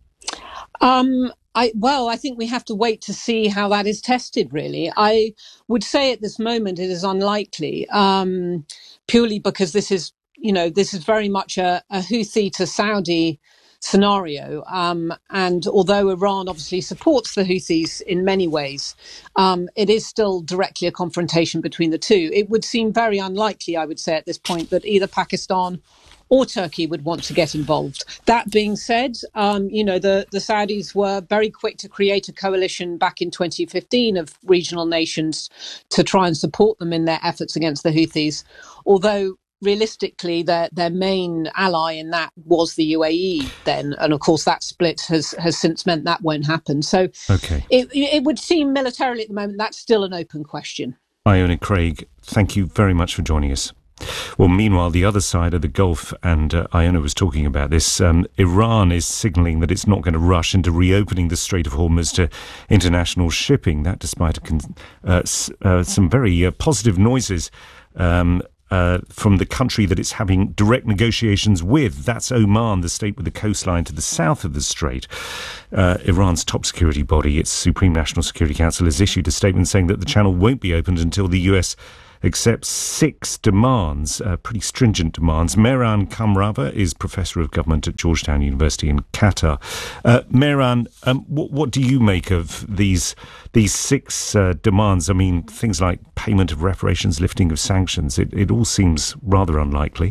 Um, I, well, I think we have to wait to see how that is tested, really. I would say at this moment it is unlikely, um, purely because this is, you know, this is very much a, a Houthi to Saudi scenario. Um, and although Iran obviously supports the Houthis in many ways, um, it is still directly a confrontation between the two. It would seem very unlikely, I would say at this point, that either Pakistan or Turkey would want to get involved. That being said, um, you know, the, the Saudis were very quick to create a coalition back in twenty fifteen of regional nations to try and support them in their efforts against the Houthis, although realistically, their their main ally in that was the U A E then. And of course, that split has, has since meant that won't happen. So okay. it, it would seem militarily at the moment, that's still an open question. Iona Craig, thank you very much for joining us. Well, meanwhile, the other side of the Gulf, and uh, Iona was talking about this, um, Iran is signalling that it's not going to rush into reopening the Strait of Hormuz to international shipping. That despite a con- uh, s- uh, some very uh, positive noises um, uh, from the country that it's having direct negotiations with. That's Oman, the state with the coastline to the south of the strait. Uh, Iran's top security body, its Supreme National Security Council, has issued a statement saying that the channel won't be opened until the U S accepts six demands, uh, pretty stringent demands. Mehran Kamrava is Professor of Government at Georgetown University in Qatar. Uh, Mehran, um, what, what do you make of these these six uh, demands? I mean, things like payment of reparations, lifting of sanctions, it, it all seems rather unlikely.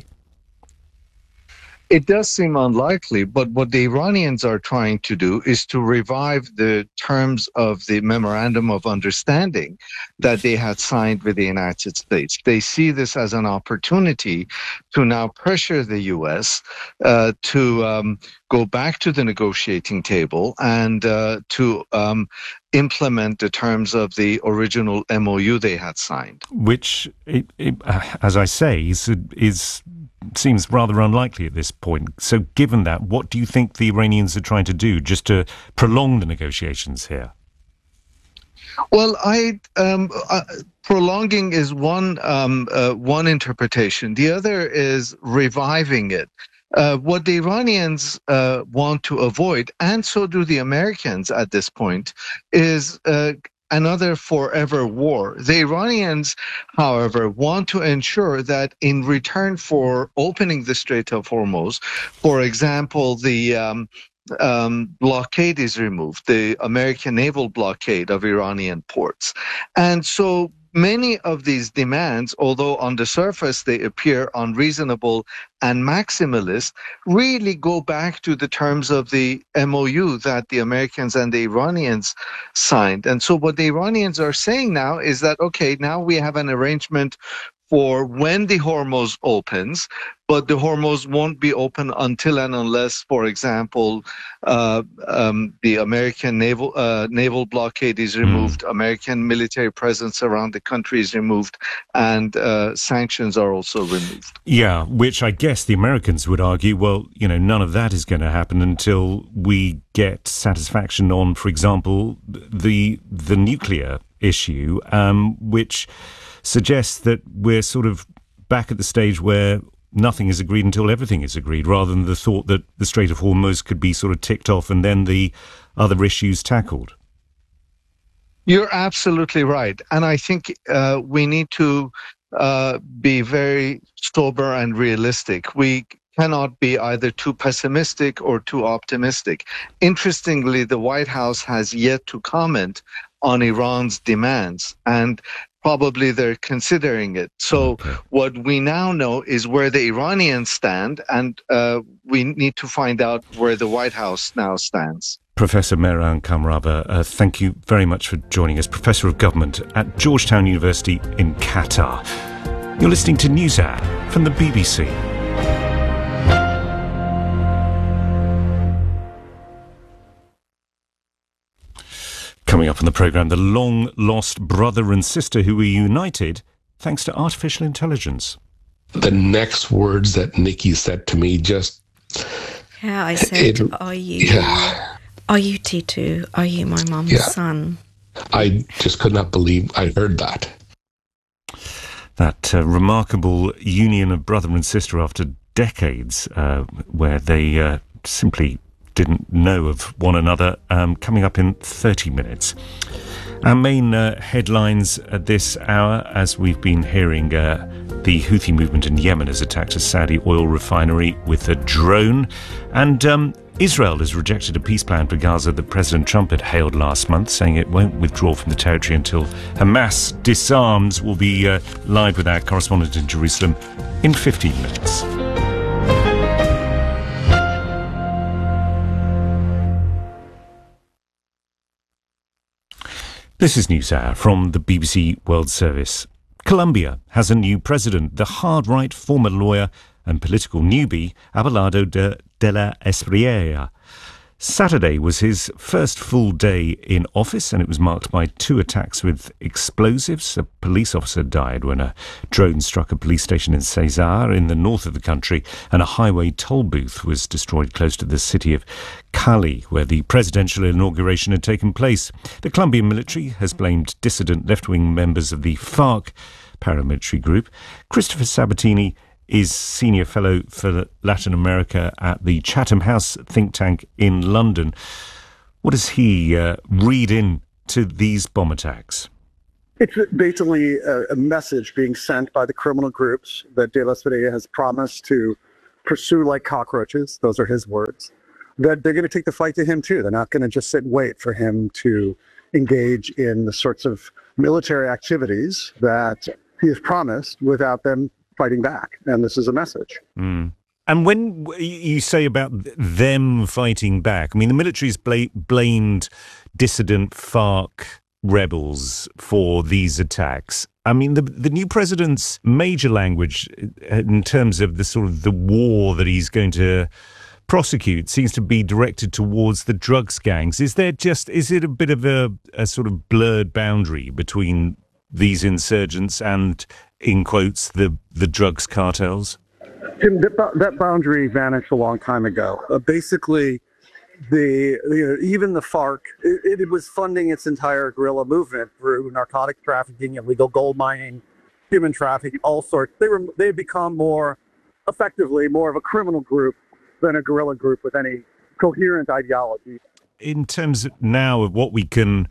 It does seem unlikely, but what the Iranians are trying to do is to revive the terms of the Memorandum of Understanding that they had signed with the United States. They see this as an opportunity to now pressure the U S uh, to um, go back to the negotiating table and uh, to um, implement the terms of the original M O U they had signed. Which, it, it, uh, as I say, is is... seems rather unlikely at this point. So given that, what do you think the Iranians are trying to do just to prolong the negotiations here? Well, I um, uh, prolonging is one um, uh, one interpretation. The other is reviving it. Uh, what the Iranians uh, want to avoid, and so do the Americans at this point, is uh, another forever war. The Iranians, however, want to ensure that in return for opening the Strait of Hormuz, for example, the um, um, blockade is removed, the American naval blockade of Iranian ports. And so many of these demands, although on the surface they appear unreasonable and maximalist, really go back to the terms of the M O U that the Americans and the Iranians signed. And so what the Iranians are saying now is that, okay, now we have an arrangement for when the Hormuz opens, but the Hormuz won't be open until and unless, for example, uh, um, the American naval uh, naval blockade is removed, mm. American military presence around the country is removed, and uh, sanctions are also removed. Yeah, which I guess the Americans would argue, well, you know, none of that is going to happen until we get satisfaction on, for example, the the nuclear issue, um, which suggests that we're sort of back at the stage where nothing is agreed until everything is agreed, rather than the thought that the Strait of Hormuz could be sort of ticked off and then the other issues tackled. You're absolutely right. And I think uh, we need to uh, be very sober and realistic. We cannot be either too pessimistic or too optimistic. Interestingly, the White House has yet to comment on Iran's demands, and probably they're considering it. So okay. What we now know is where the Iranians stand, and uh, we need to find out where the White House now stands. Professor Mehran Kamrava, uh, thank you very much for joining us, Professor of Government at Georgetown University in Qatar. You're listening to NewsHour from the B B C. Coming up on the programme, the long-lost brother and sister who were united thanks to artificial intelligence. The next words that Nikki said to me just... Yeah, I said, it, are you... Yeah. Are you Titu? Are you my mum's yeah. son? I just could not believe I heard that. That uh, remarkable union of brother and sister after decades uh, where they uh, simply... didn't know of one another, um, coming up in thirty minutes. Our main uh, headlines at this hour, as we've been hearing, uh, the Houthi movement in Yemen has attacked a Saudi oil refinery with a drone, and um, Israel has rejected a peace plan for Gaza that President Trump had hailed last month, saying it won't withdraw from the territory until Hamas disarms. We'll be uh, live with our correspondent in Jerusalem in fifteen minutes. This is NewsHour from the B B C World Service. Colombia has a new president, the hard-right former lawyer and political newbie, Abelardo de, de la Espriella. Saturday was his first full day in office, and it was marked by two attacks with explosives. A police officer died when a drone struck a police station in Cesar in the north of the country, and a highway toll booth was destroyed close to the city of Cali, where the presidential inauguration had taken place. The Colombian military has blamed dissident left-wing members of the FARC paramilitary group. Christopher Sabatini is Senior Fellow for Latin America at the Chatham House think tank in London. What does he uh, read into these bomb attacks? It's basically a, a message being sent by the criminal groups that De Las Pereira has promised to pursue like cockroaches. Those are his words. That they're going to take the fight to him too. They're not going to just sit and wait for him to engage in the sorts of military activities that he has promised without them fighting back. And this is a message. Mm. And when you say about them fighting back, I mean, the military's bla- blamed dissident FARC rebels for these attacks. I mean, the the new president's major language in terms of the sort of the war that he's going to prosecute seems to be directed towards the drugs gangs. Is there just, is it a bit of a, a sort of blurred boundary between these insurgents and, in quotes, the, the drugs cartels? Tim, that, that boundary vanished a long time ago. Uh, basically, the you know, even the FARC, it, it was funding its entire guerrilla movement through narcotic trafficking, illegal gold mining, human trafficking, all sorts. They were they had become more effectively more of a criminal group than a guerrilla group with any coherent ideology. In terms now of what we can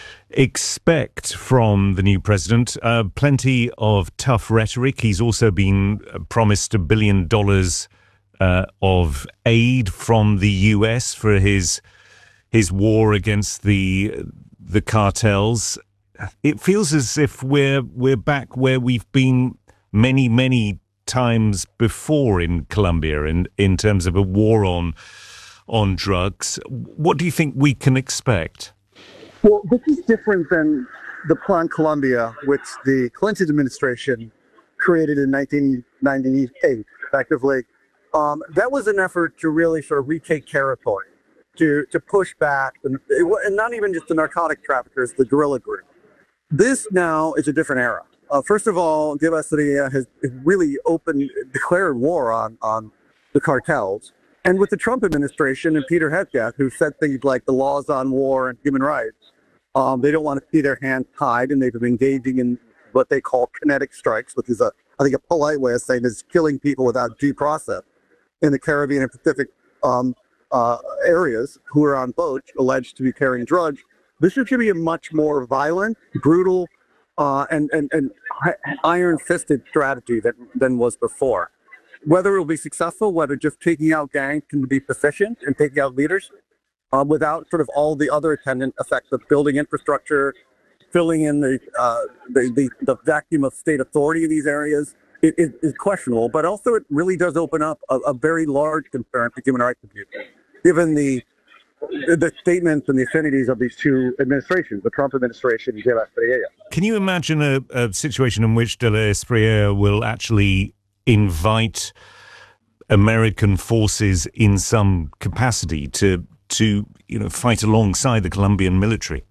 expect from the new president, uh, plenty of tough rhetoric. He's also been promised a billion dollars uh, of aid from the U S for his his war against the the cartels. It feels as if we're we're back where we've been many many times before in Colombia in in terms of a war on on drugs. What do you think we can expect? Well, this is different than the Plan Colombia, which the Clinton administration created in nineteen ninety-eight, effectively. Um, that was an effort to really sort of retake territory, to to push back, and, and not even just the narcotic traffickers, the guerrilla group. This now is a different era. Uh, first of all, De Las Pereira has really opened, declared war on, on the cartels. And with the Trump administration and Peter Hegseth, who said things like the laws on war and human rights, um, they don't want to see their hands tied, and they've been engaging in what they call kinetic strikes, which is, a, I think, a polite way of saying is killing people without due process in the Caribbean and Pacific um, uh, areas who are on boats alleged to be carrying drugs. This is going to be a much more violent, brutal, uh, and, and, and iron-fisted strategy than, than was before. Whether it will be successful, whether just taking out gangs can be sufficient and taking out leaders uh, without sort of all the other attendant effects of building infrastructure, filling in the, uh, the, the, the vacuum of state authority in these areas, it, it is questionable. But also it really does open up a, a very large concern for human rights abuse, given the the statements and the affinities of these two administrations, the Trump administration and De Las Pereira. Can you imagine a, a situation in which De Las Pereira will actually invite American forces in some capacity to, to you know, fight alongside the Colombian military?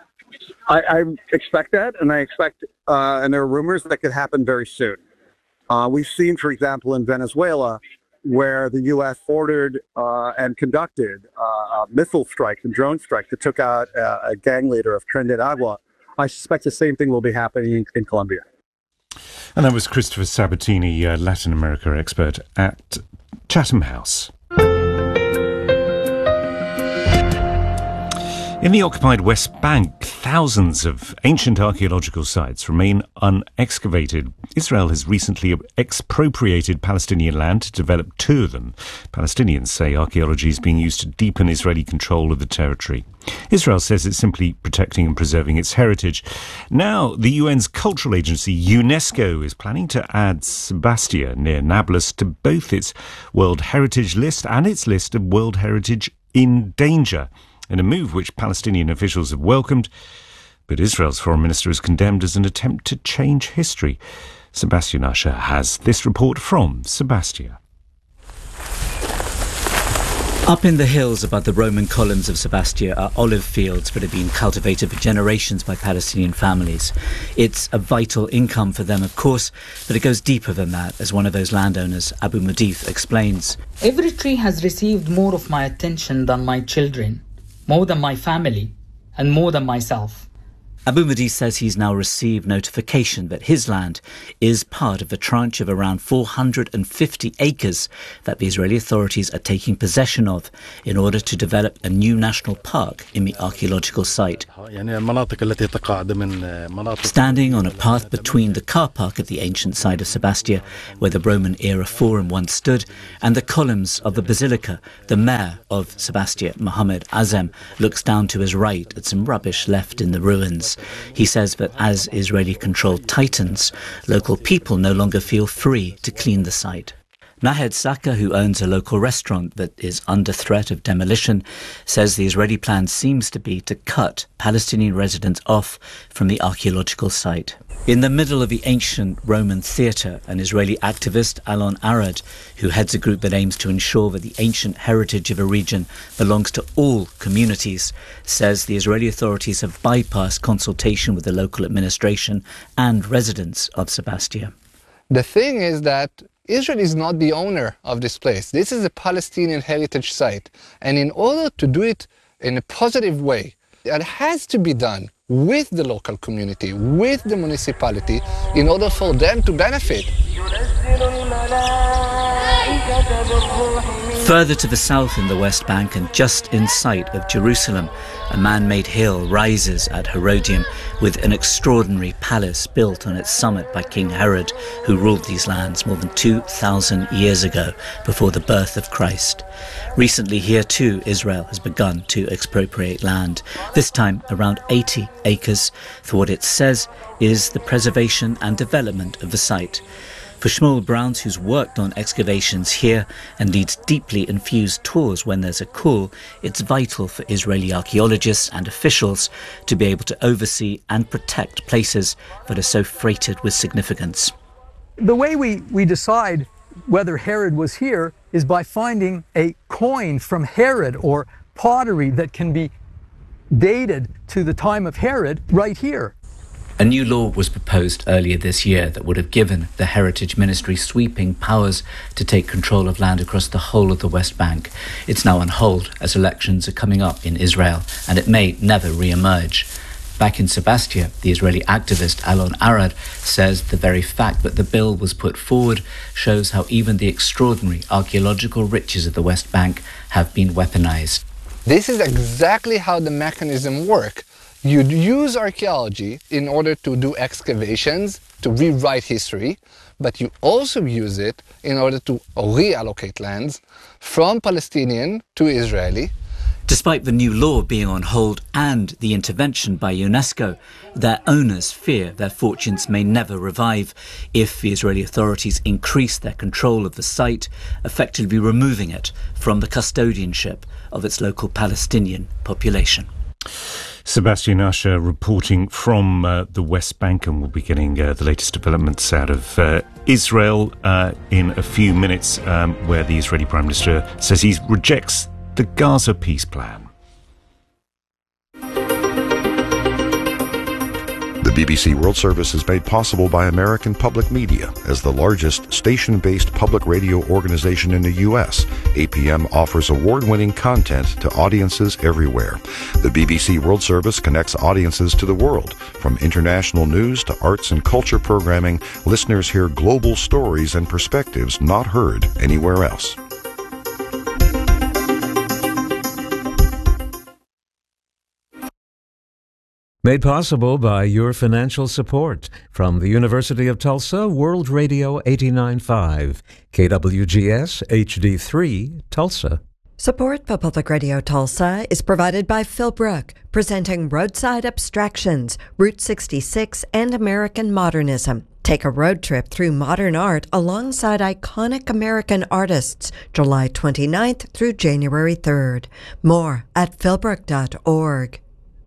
I, I expect that, and I expect, uh, and there are rumors that could happen very soon. Uh, we've seen, for example, in Venezuela, where the U S ordered uh, and conducted uh, missile strikes and drone strikes that took out uh, a gang leader of Tren de Agua. I suspect the same thing will be happening in Colombia. And that was Christopher Sabatini, uh, Latin America expert at Chatham House. In the occupied West Bank, thousands of ancient archaeological sites remain unexcavated. Israel has recently expropriated Palestinian land to develop two of them. Palestinians say archaeology is being used to deepen Israeli control of the territory. Israel says it's simply protecting and preserving its heritage. Now, the U N's cultural agency, UNESCO, is planning to add Sebastia near Nablus to both its World Heritage List and its list of World Heritage in Danger, in a move which Palestinian officials have welcomed, but Israel's foreign minister has condemned as an attempt to change history. Sebastian Usher has this report from Sebastia. Up in the hills above the Roman columns of Sebastia are olive fields that have been cultivated for generations by Palestinian families. It's a vital income for them, of course, but it goes deeper than that, as one of those landowners, Abu Mudif, explains. Every tree has received more of my attention than my children, more than my family, and more than myself. Abu Mudif says he's now received notification that his land is part of a tranche of around four hundred fifty acres that the Israeli authorities are taking possession of in order to develop a new national park in the archaeological site. Standing on a path between the car park at the ancient site of Sebastia, where the Roman-era Forum once stood, and the columns of the basilica, the mayor of Sebastia, Mohammed Azem, looks down to his right at some rubbish left in the ruins. He says that as Israeli-controlled tightens, local people no longer feel free to clean the site. Nahed Saka, who owns a local restaurant that is under threat of demolition, says the Israeli plan seems to be to cut Palestinian residents off from the archaeological site. In the middle of the ancient Roman theatre, an Israeli activist, Alon Arad, who heads a group that aims to ensure that the ancient heritage of a region belongs to all communities, says the Israeli authorities have bypassed consultation with the local administration and residents of Sebastia. The thing is that Israel is not the owner of this place. This is a Palestinian heritage site. And in order to do it in a positive way, it has to be done with the local community, with the municipality, in order for them to benefit. Further to the south in the West Bank and just in sight of Jerusalem, a man-made hill rises at Herodium with an extraordinary palace built on its summit by King Herod, who ruled these lands more than two thousand years ago, before the birth of Christ. Recently here too, Israel has begun to expropriate land, this time around eighty acres, for what it says is the preservation and development of the site. For Shmuel Browns, who's worked on excavations here and leads deeply infused tours when there's a call, it's vital for Israeli archaeologists and officials to be able to oversee and protect places that are so freighted with significance. The way we, we decide whether Herod was here is by finding a coin from Herod or pottery that can be dated to the time of Herod right here. A new law was proposed earlier this year that would have given the Heritage Ministry sweeping powers to take control of land across the whole of the West Bank. It's now on hold as elections are coming up in Israel, and it may never re-emerge. Back in Sebastia, the Israeli activist Alon Arad says the very fact that the bill was put forward shows how even the extraordinary archaeological riches of the West Bank have been weaponized. This is exactly how the mechanism works. You use archaeology in order to do excavations, to rewrite history, but you also use it in order to reallocate lands from Palestinian to Israeli. Despite the new law being on hold and the intervention by UNESCO, their owners fear their fortunes may never revive if the Israeli authorities increase their control of the site, effectively removing it from the custodianship of its local Palestinian population. Sebastian Usher reporting from uh, the West Bank, and we'll be getting uh, the latest developments out of uh, Israel uh, in a few minutes, um, where the Israeli Prime Minister says he rejects the Gaza peace plan. The B B C World Service is made possible by American Public Media. As the largest station-based public radio organization in the U S, A P M offers award-winning content to audiences everywhere. The B B C World Service connects audiences to the world. From international news to arts and culture programming, listeners hear global stories and perspectives not heard anywhere else. Made possible by your financial support. From the University of Tulsa, World Radio eighty-nine point five, K W G S H D three, Tulsa. Support for Public Radio Tulsa is provided by Philbrook, presenting Roadside Abstractions, Route sixty-six, and American Modernism. Take a road trip through modern art alongside iconic American artists, July twenty-ninth through January third. More at philbrook dot org.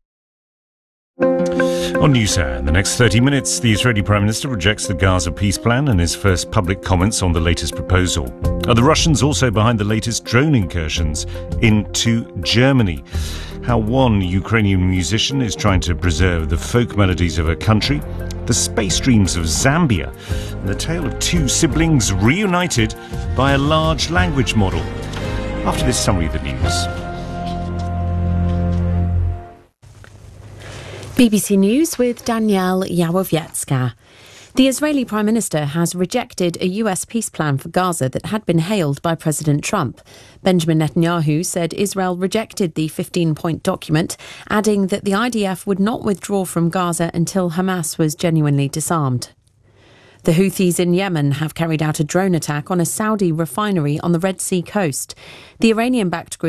On NewsHour, in the next thirty minutes, the Israeli Prime Minister rejects the Gaza peace plan and his first public comments on the latest proposal. Are the Russians also behind the latest drone incursions into Germany? How one Ukrainian musician is trying to preserve the folk melodies of her country, the space dreams of Zambia, and the tale of two siblings reunited by a large language model. After this summary of the news. B B C News with Danielle Yawowiecka. The Israeli Prime Minister has rejected a U S peace plan for Gaza that had been hailed by President Trump. Benjamin Netanyahu said Israel rejected the fifteen-point document, adding that the I D F would not withdraw from Gaza until Hamas was genuinely disarmed. The Houthis in Yemen have carried out a drone attack on a Saudi refinery on the Red Sea coast. The Iranian-backed group